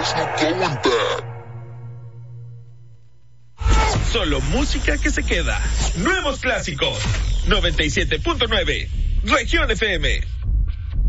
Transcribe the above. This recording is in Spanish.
There's no going back. Solo música que se queda. Nuevos clásicos. 97.9. Región FM.